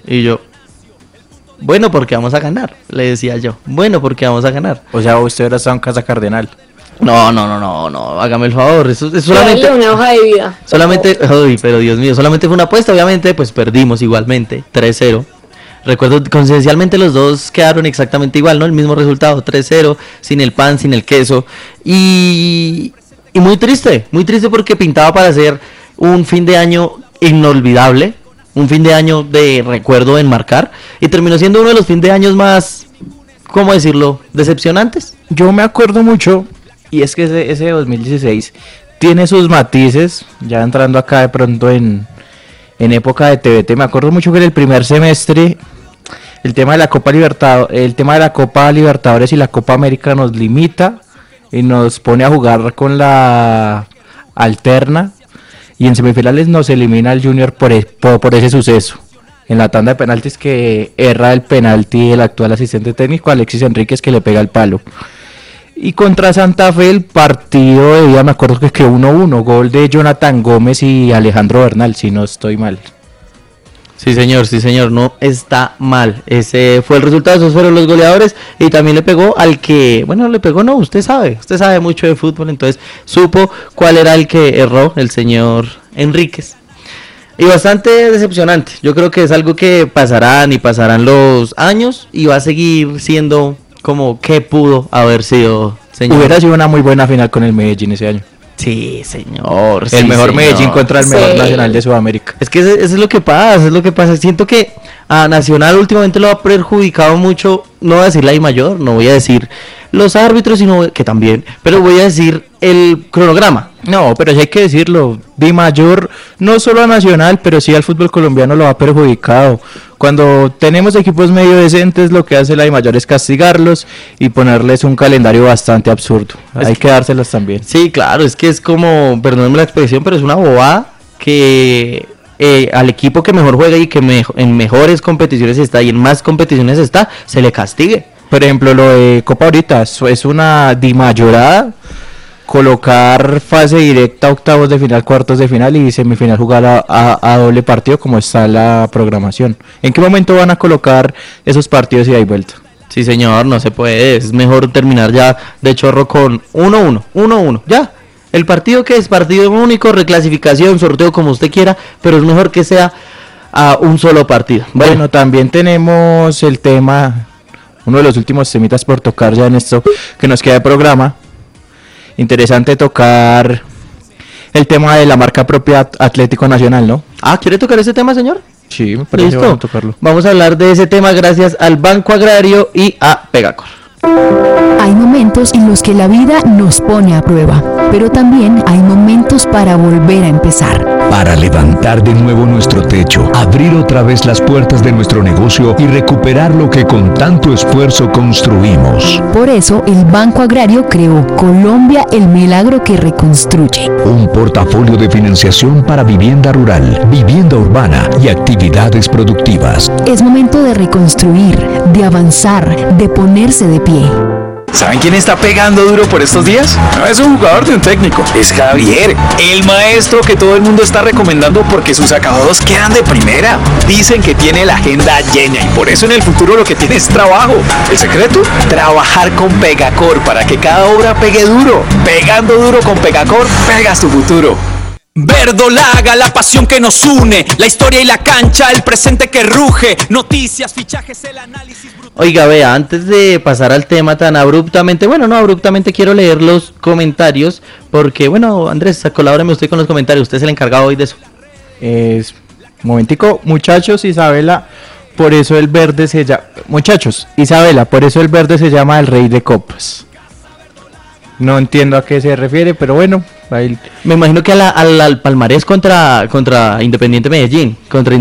Y yo, bueno, porque vamos a ganar, le decía yo. Bueno, porque vamos a ganar. O sea, usted ahora está en Casa Cardenal. No, hágame el favor, eso es solamente... Dale una hoja de vida. Solamente, uy, pero Dios mío, solamente fue una apuesta, obviamente, pues perdimos igualmente, 3-0. Recuerdo, coincidencialmente los dos quedaron exactamente igual, ¿no? El mismo resultado, 3-0, sin el pan, sin el queso. Y muy triste porque pintaba para ser un fin de año inolvidable, un fin de año de recuerdo en marcar, y terminó siendo uno de los fin de años más, ¿cómo decirlo?, decepcionantes. Yo me acuerdo mucho, y es que ese 2016 tiene sus matices, ya entrando acá de pronto en época de TVT, me acuerdo mucho que en el primer semestre el tema de la Copa Libertadores y la Copa América nos limita y nos pone a jugar con la alterna, y en semifinales nos elimina el Junior por ese suceso. En la tanda de penaltis que erra el penalti el actual asistente técnico Alexis Enríquez, que le pega el palo. Y contra Santa Fe el partido de día, me acuerdo que 1-1, gol de Jonathan Gómez y Alejandro Bernal, si no estoy mal. Sí señor, no está mal. Ese fue el resultado, esos fueron los goleadores. Y también le pegó al que, bueno, le pegó no, usted sabe mucho de fútbol, entonces supo cuál era el que erró, el señor Enríquez. Y bastante decepcionante, yo creo que es algo que pasarán los años y va a seguir siendo como que pudo haber sido, señor. Hubiera sido una muy buena final con el Medellín ese año. Sí, señor. El mejor Medellín contra el mejor Nacional de Sudamérica. Es que eso es lo que pasa, Siento que a Nacional últimamente lo ha perjudicado mucho, no voy a decir la I mayor, no voy a decir los árbitros, sino que también, pero voy a decir el cronograma. No, pero sí hay que decirlo, Di Mayor no solo a Nacional, pero sí al fútbol colombiano lo ha perjudicado. Cuando tenemos equipos medio decentes, lo que hace la Di Mayor es castigarlos y ponerles un calendario bastante absurdo. Hay que dárselos también. Sí, claro, es que es como, perdónenme la expresión, pero es una bobada que al equipo que mejor juega y que en mejores competiciones está y en más competiciones está, se le castigue. Por ejemplo, lo de Copa ahorita es una Di Mayorada, colocar fase directa, octavos de final, cuartos de final y semifinal jugar a doble partido como está la programación. ¿En qué momento van a colocar esos partidos ida y vuelta? Sí señor, no se puede, es mejor terminar ya de chorro con 1-1, ya. El partido que es partido único, reclasificación, sorteo como usted quiera, pero es mejor que sea a un solo partido. Bueno, también tenemos el tema, uno de los últimos temitas por tocar ya en esto que nos queda de programa. Interesante tocar el tema de la marca propia Atlético Nacional, ¿no? ¿Quiere tocar ese tema, señor? Sí, me parece bueno tocarlo. Vamos a hablar de ese tema gracias al Banco Agrario y a Pegacor. Hay momentos en los que la vida nos pone a prueba, pero también hay momentos para volver a empezar. Para levantar de nuevo nuestro techo, abrir otra vez las puertas de nuestro negocio y recuperar lo que con tanto esfuerzo construimos. Por eso, el Banco Agrario creó Colombia, el milagro que reconstruye. Un portafolio de financiación para vivienda rural, vivienda urbana y actividades productivas. Es momento de reconstruir, de avanzar, de ponerse de pie. ¿Saben quién está pegando duro por estos días? No es un jugador de un técnico, es Javier, el maestro que todo el mundo está recomendando porque sus acabados quedan de primera. Dicen que tiene la agenda llena y por eso en el futuro lo que tiene es trabajo. ¿El secreto? Trabajar con Pegacor para que cada obra pegue duro. Pegando duro con Pegacor, pegas tu futuro. Verdolaga, la pasión que nos une, la historia y la cancha, el presente que ruge, noticias, fichajes, el análisis brutal. Oiga, vea, antes de pasar al tema tan abruptamente, quiero leer los comentarios, porque, Andrés, colabóreme usted con los comentarios, usted es el encargado hoy de eso. Momentico, muchachos, Isabela, por eso el verde se llama, por eso el verde se llama el rey de copas. No entiendo a qué se refiere, pero bueno. Ahí. Me imagino que al palmarés contra Independiente Medellín.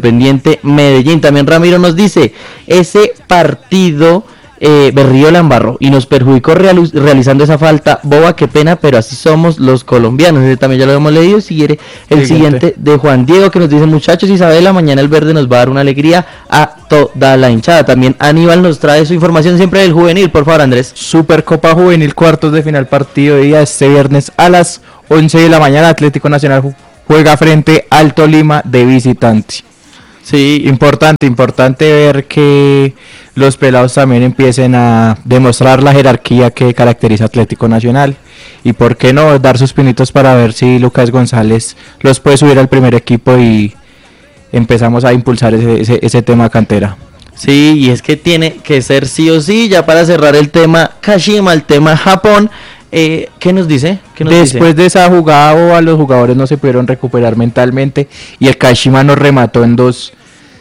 También Ramiro nos dice, ese partido Berrío la embarró y nos perjudicó realizando esa falta. Boba, qué pena, pero así somos los colombianos. Ese también ya lo hemos leído. Sigue el siguiente de Juan Diego, que nos dice, muchachos, Isabela, mañana el verde nos va a dar una alegría a toda la hinchada. También Aníbal nos trae su información siempre del juvenil, por favor, Andrés. Supercopa Juvenil, cuartos de final, partido de día este viernes a las 11 de la mañana. Atlético Nacional juega frente al Tolima de visitante. Sí, Importante ver que los pelados también empiecen a demostrar la jerarquía que caracteriza Atlético Nacional. Y por qué no dar sus pinitos para ver si Lucas González los puede subir al primer equipo y empezamos a impulsar ese tema cantera. sí, y es que tiene que ser sí o sí, ya para cerrar el tema Kashima, el tema Japón. ¿Qué nos dice? Después de esa jugada, los jugadores no se pudieron recuperar mentalmente y el Kashima nos remató en dos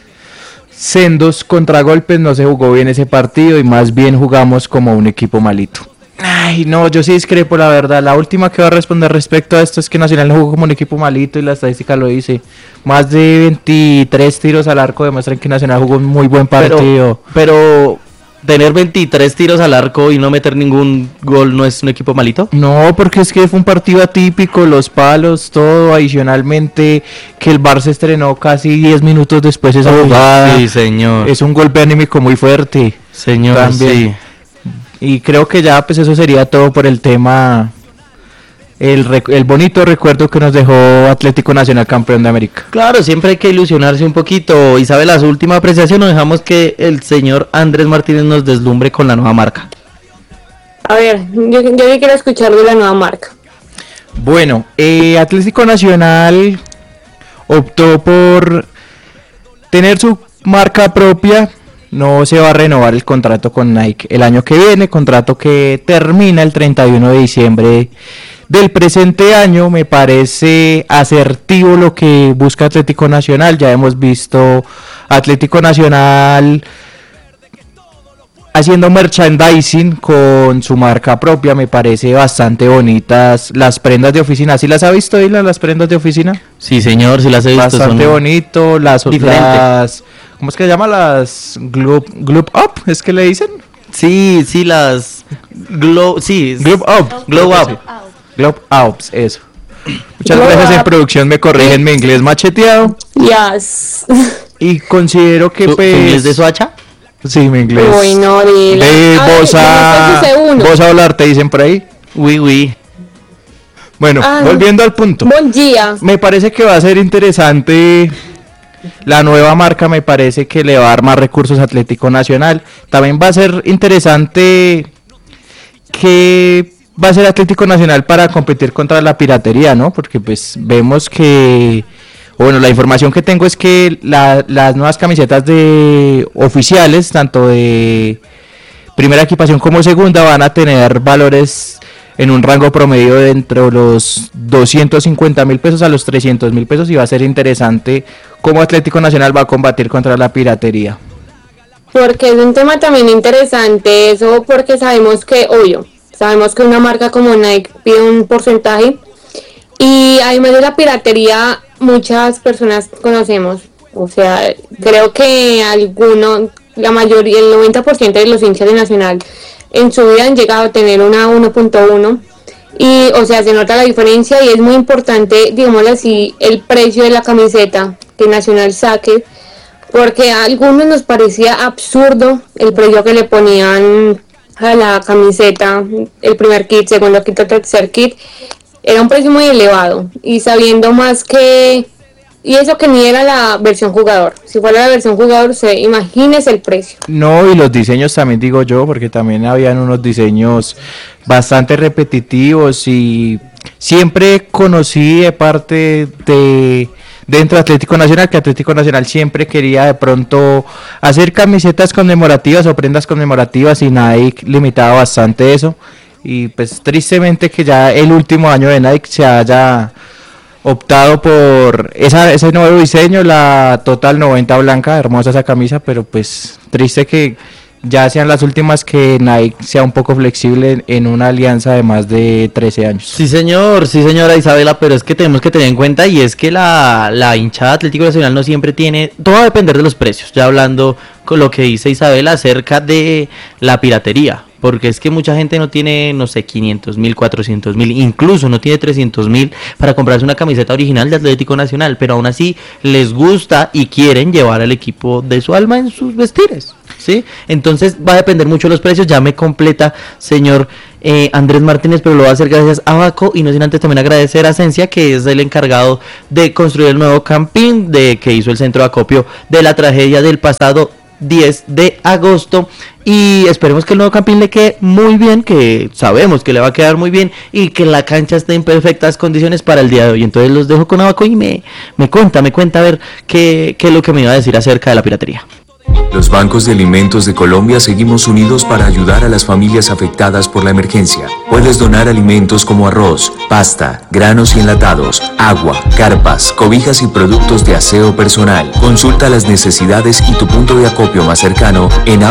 sendos contragolpes, no se jugó bien ese partido y más bien jugamos como un equipo malito. Ay, no, yo sí discrepo, la verdad. La última que va a responder respecto a esto es que Nacional no jugó como un equipo malito y la estadística lo dice. Más de 23 tiros al arco demuestran que Nacional jugó un muy buen partido. Pero tener 23 tiros al arco y no meter ningún gol no es un equipo malito. No, porque es que fue un partido atípico, los palos, todo, adicionalmente que el VAR se estrenó casi 10 minutos después de esa jugada. Sí, señor. Es un golpe anímico muy fuerte. Señor, también. sí. Y creo que ya pues eso sería todo por el tema, el bonito recuerdo que nos dejó Atlético Nacional campeón de América. Claro, siempre hay que ilusionarse un poquito. Isabela, su última apreciación, nos dejamos que el señor Andrés Martínez nos deslumbre con la nueva marca. A ver, yo quiero escuchar de la nueva marca. Bueno, Atlético Nacional optó por tener su marca propia. No se va a renovar el contrato con Nike el año que viene, contrato que termina el 31 de diciembre del presente año. Me parece asertivo lo que busca Atlético Nacional. Ya hemos visto Atlético Nacional haciendo merchandising con su marca propia. Me parece bastante bonitas las prendas de oficina. ¿Sí las ha visto, Dylan, las prendas de oficina? Sí, señor, sí las he visto. Bastante son bonito, diferentes. ¿cómo es que se llama? Las Globe Up, ¿es que le dicen? Sí, las Glow Up. Globe Ups, eso. Muchas gracias, en producción me corrigen mi inglés macheteado. Yes. Y considero que ¿Tu inglés de Soacha? Sí, mi inglés. Uy, no, dile. Vos a hablar, te dicen por ahí. Oui. Bueno, volviendo al punto. Buen día. Me parece que va a ser interesante. La nueva marca me parece que le va a dar más recursos a Atlético Nacional. También va a ser interesante que va a ser Atlético Nacional para competir contra la piratería, ¿no? Porque pues vemos que, bueno, la información que tengo es que las nuevas camisetas de oficiales, tanto de primera equipación como segunda, van a tener valores en un rango promedio de entre los 250.000 pesos a los 300.000 pesos, y va a ser interesante cómo Atlético Nacional va a combatir contra la piratería. Porque es un tema también interesante eso, porque sabemos que una marca como Nike pide un porcentaje, y además de la piratería muchas personas conocemos, o sea, creo que la mayoría, el 90% de los hinchas de Nacional en su vida han llegado a tener una 1.1, y o sea, se nota la diferencia, y es muy importante, digámoslo así, el precio de la camiseta que Nacional saque, porque a algunos nos parecía absurdo el precio que le ponían a la camiseta, el primer kit, segundo kit, tercer kit, era un precio muy elevado, y sabiendo más que, y eso que ni era la versión jugador, si fuera la versión jugador, imagínese el precio. No, y los diseños también, digo yo, porque también habían unos diseños bastante repetitivos, y siempre conocí de parte de dentro de Atlético Nacional que Atlético Nacional siempre quería de pronto hacer camisetas conmemorativas o prendas conmemorativas, y Nike limitaba bastante eso, y pues tristemente que ya el último año de Nike se haya optado por ese nuevo diseño, la Total 90 blanca, hermosa esa camisa, pero pues triste que ya sean las últimas que Nike sea un poco flexible en una alianza de más de 13 años. Sí, señora Isabela, pero es que tenemos que tener en cuenta, y es que la hinchada Atlético Nacional no siempre tiene, todo va a depender de los precios, ya hablando con lo que dice Isabela acerca de la piratería, porque es que mucha gente no tiene, no sé, 500.000, 400.000, incluso no tiene 300.000 para comprarse una camiseta original de Atlético Nacional, pero aún así les gusta y quieren llevar al equipo de su alma en sus vestires, ¿sí? Entonces va a depender mucho de los precios. Ya me completa, señor Andrés Martínez, pero lo va a hacer gracias a Baco, y no sin antes también agradecer a Cencia, que es el encargado de construir el nuevo campín, que hizo el centro de acopio de la tragedia del pasado 10 de agosto, y esperemos que el nuevo campín le quede muy bien, que sabemos que le va a quedar muy bien, y que la cancha esté en perfectas condiciones para el día de hoy. Entonces los dejo con Abaco y me cuenta a ver qué es lo que me iba a decir acerca de la piratería. Los bancos de alimentos de Colombia seguimos unidos para ayudar a las familias afectadas por la emergencia. Puedes donar alimentos como arroz, pasta, granos y enlatados, agua, carpas, cobijas y productos de aseo personal. Consulta las necesidades y tu punto de acopio más cercano en